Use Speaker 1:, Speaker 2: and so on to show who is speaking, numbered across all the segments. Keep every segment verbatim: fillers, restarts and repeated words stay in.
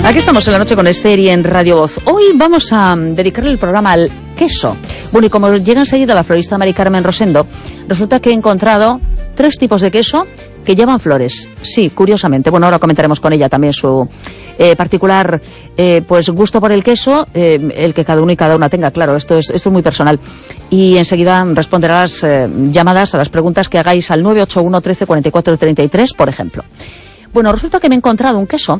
Speaker 1: Aquí estamos en la noche con Esther y en Radio Voz. Hoy vamos a dedicarle el programa al queso. Bueno, y como llega enseguida la florista Mari Carmen Rosendo, resulta que he encontrado tres tipos de queso que llevan flores. Sí, curiosamente. Bueno, ahora comentaremos con ella también su eh, particular eh, pues gusto por el queso, eh, el que cada uno y cada una tenga, claro, esto es, esto es muy personal. Y enseguida responderá a las eh, llamadas, a las preguntas que hagáis al nueve ocho uno, trece, cuarenta y cuatro, treinta y tres, por ejemplo. Bueno, resulta que me he encontrado un queso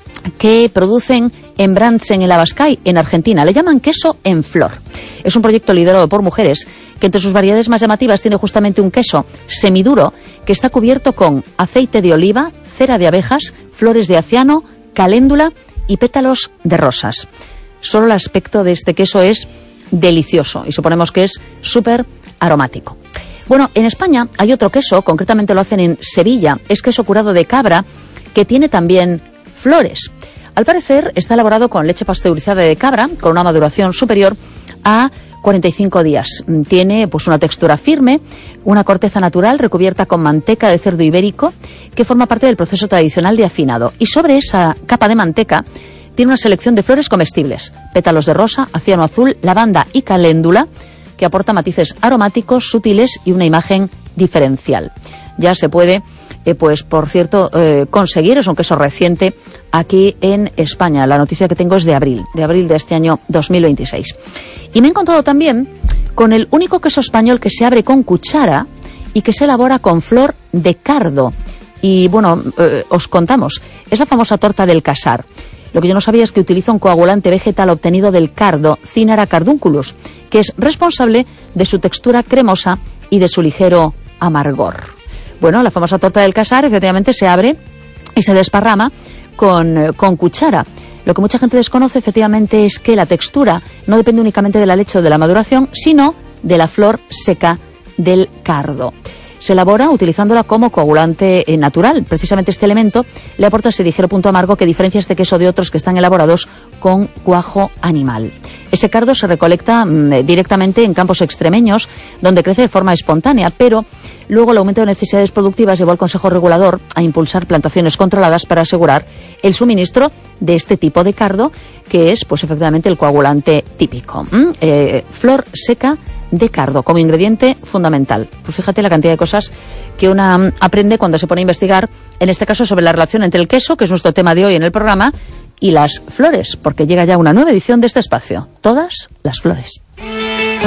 Speaker 1: que producen en Brandsen, en la Abascal, en Argentina. Le llaman queso en flor. Es un proyecto liderado por mujeres que entre sus variedades más llamativas tiene justamente un queso semiduro que está cubierto con aceite de oliva, cera de abejas, flores de aciano, caléndula y pétalos de rosas. Solo el aspecto de este queso es delicioso y suponemos que es súper aromático. Bueno, en España hay otro queso, concretamente lo hacen en Sevilla, es queso curado de cabra, que tiene también flores. Al parecer está elaborado con leche pasteurizada de cabra, con una maduración superior a cuarenta y cinco días. Tiene pues una textura firme, una corteza natural recubierta con manteca de cerdo ibérico, que forma parte del proceso tradicional de afinado. Y sobre esa capa de manteca tiene una selección de flores comestibles, pétalos de rosa, aciano azul, lavanda y caléndula, que aporta matices aromáticos, sutiles y una imagen diferencial. Ya se puede, eh, pues por cierto, eh, conseguir, es un queso reciente aquí en España. La noticia que tengo es de abril, de abril de este año dos mil veintiséis. Y me he encontrado también con el único queso español que se abre con cuchara y que se elabora con flor de cardo. Y bueno, eh, os contamos, es la famosa torta del casar. Lo que yo no sabía es que utiliza un coagulante vegetal obtenido del cardo, Cynara cardunculus, que es responsable de su textura cremosa y de su ligero amargor. Bueno, la famosa torta del casar efectivamente se abre y se desparrama con, con cuchara. Lo que mucha gente desconoce efectivamente es que la textura no depende únicamente de la leche o de la maduración, sino de la flor seca del cardo. Se elabora utilizándola como coagulante eh, natural. Precisamente este elemento le aporta ese ligero punto amargo que diferencia este queso de otros que están elaborados con cuajo animal. Ese cardo se recolecta mmm, directamente en campos extremeños, donde crece de forma espontánea, pero luego el aumento de necesidades productivas llevó al Consejo Regulador a impulsar plantaciones controladas para asegurar el suministro de este tipo de cardo, que es, pues efectivamente, el coagulante típico. ¿Mm? Eh, flor seca de cardo como ingrediente fundamental. Pues fíjate la cantidad de cosas que una aprende cuando se pone a investigar, en este caso sobre la relación entre el queso, que es nuestro tema de hoy en el programa, y las flores, porque llega ya una nueva edición de este espacio. Todas las flores.